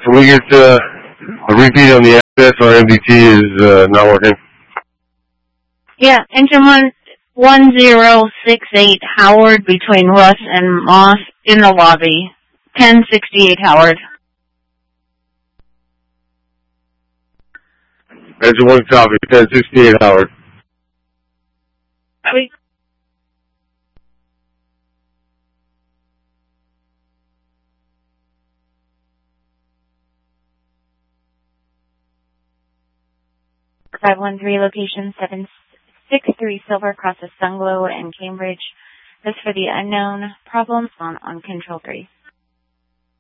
Can we get a repeat on the access? Our MDT is not working. Yeah, engine 1068 Howard between Russ and Moss in the lobby. 1068 Howard. Engine 1 copy, 1068 Howard. Copy. .513 location 763 Silver crosses Sunglow and Cambridge. This for the unknown. Problems on Control 3.